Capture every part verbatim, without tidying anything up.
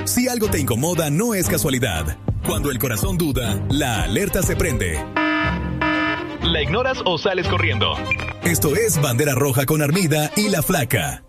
Si algo te incomoda, no es casualidad. Cuando el corazón duda, la alerta se prende. ¿La ignoras o sales corriendo? Esto es Bandera Roja con Armida y La Flaca.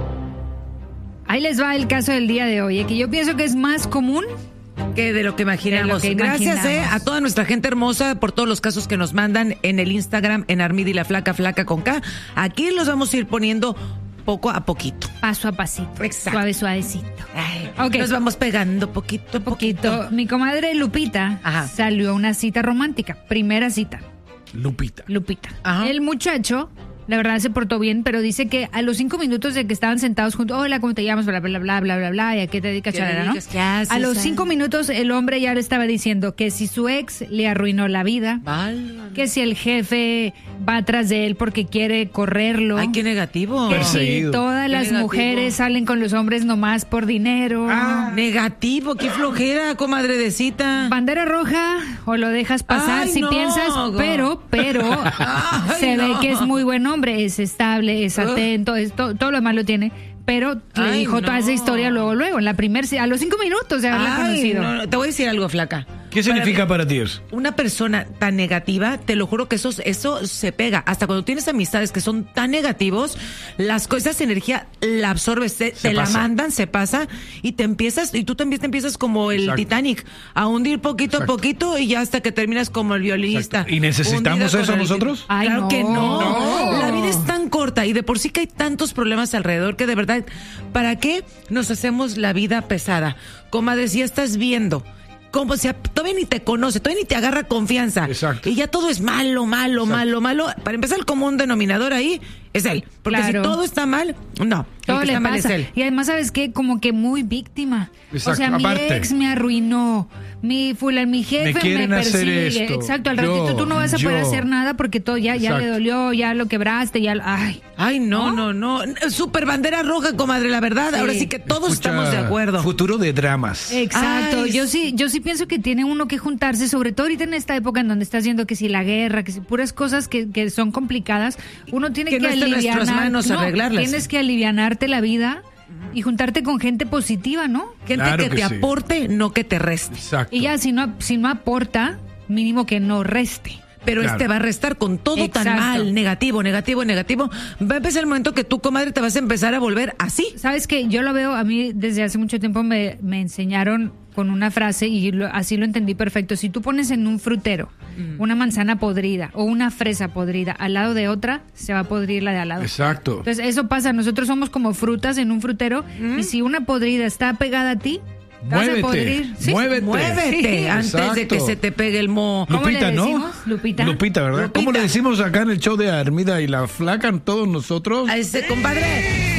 Ahí les va el caso del día de hoy, que yo pienso que es más común que de lo que imaginamos. Lo que Gracias imaginamos. Eh, a toda nuestra gente hermosa por todos los casos que nos mandan en el Instagram, en Armida y La Flaca, Flaca con K. Aquí los vamos a ir poniendo poco a poquito. Paso a pasito. Exacto. Suave, suavecito. Ay, okay. Nos vamos pegando poquito a poquito. poquito. Mi comadre Lupita Ajá. salió a una cita romántica. Primera cita. Lupita. Lupita. Ajá. El muchacho, la verdad, se portó bien, pero dice que a los cinco minutos de que estaban sentados juntos, hola, ¿cómo te llamas? Bla, bla, bla, bla, bla, bla, ¿y a qué te dedicas? ¿Qué le Charara, ¿no? dedicas? ¿Qué haces? A los Ay. cinco minutos el hombre ya le estaba diciendo que si su ex le arruinó la vida, Válgame. que si el jefe va atrás de él porque quiere correrlo, Ay, qué negativo. que si Perseguido. todas Qué las negativo. mujeres salen con los hombres nomás por dinero. Ah, negativo, qué flojera, comadre de cita. Bandera roja o lo dejas pasar Ay, si no, piensas, go. pero, pero Ay, se no. ve que es muy buen hombre, es estable, es Ugh. atento, es to- todo lo demás lo tiene, pero le Ay, dijo toda no. esa historia luego, luego, en la primer, a los cinco minutos de haberla Ay, conocido. no, no, te voy a decir algo, flaca. ¿Qué significa para ti eso? Una persona tan negativa, te lo juro que eso, eso se pega. Hasta cuando tienes amistades que son tan negativos, las cosas, esa energía la absorbes, te, te la pasa. mandan, se pasa, y te empiezas, y tú también te empiezas como el Exacto. Titanic, a hundir poquito Exacto. a poquito, y ya hasta que terminas como el violinista. Exacto. ¿Y necesitamos Hundida eso con el- nosotros? Ay, claro no. que no. No. La vida es tan corta, y de por sí que hay tantos problemas alrededor, que de verdad, ¿para qué nos hacemos la vida pesada? Comadre, si ya estás viendo como si a- todavía ni te conoce, todavía ni te agarra confianza. Exacto. Y ya todo es malo, malo, Exacto. malo, malo. Para empezar, el común denominador ahí es él. Porque Claro. si todo está mal, no. Todo el que le está mal pasa. es él. Y además, ¿sabes qué? Como que muy víctima. Exacto, O sea, aparte. mi ex me arruinó. Mi fulano, mi jefe Me me, quieren hacer persigue. esto. Exacto, al Yo, ratito tú no vas a poder yo. hacer nada porque todo ya, ya le Exacto. dolió, ya lo quebraste, ya. Ay. Ay, no, no, no. Super bandera roja, comadre, la verdad. Sí. Ahora sí que todos Escucha, estamos de acuerdo. Futuro de dramas. Exacto, Ay, yo sí, yo sí pienso que tiene uno que juntarse, sobre todo ahorita en esta época en donde estás viendo que si la guerra, que si puras cosas que, que son complicadas, uno tiene Que que, no está en alivianar, nuestras manos no, arreglarlas. tienes que alivianarte la vida y juntarte con gente positiva, ¿no? Gente Claro que, que te sí. aporte, no que te reste. Exacto. Y ya si no, si no aporta, mínimo que no reste. Pero Claro. este va a restar con todo tan Exacto. mal, negativo, negativo, negativo. Va a empezar el momento que tú, comadre, te vas a empezar a volver así. Sabes que yo lo veo, a mí desde hace mucho tiempo me, me enseñaron con una frase y lo- así lo entendí perfecto. Si tú pones en un frutero una manzana podrida o una fresa podrida al lado de otra, se va a podrir la de al lado. Exacto. Entonces eso pasa, nosotros somos como frutas en un frutero y si una podrida está pegada a ti, te vas a Muévete, podrir. Sí. muévete. Muévete Sí. antes de Exacto. que se te pegue el moho. ¿Cómo Lupita, le ¿no? decimos? Lupita. Lupita, ¿verdad? Lupita. ¿Cómo le decimos acá en el show de Armida y La Flaca todos nosotros? A ese compadre.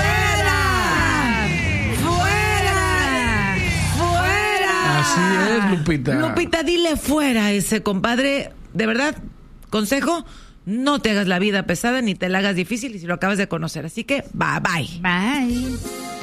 ¡Fuera! ¡Fuera! ¡Fuera! Así es, Lupita. Lupita, dile fuera a ese compadre. De verdad, consejo, no te hagas la vida pesada ni te la hagas difícil y si lo acabas de conocer. Así que, bye bye. Bye.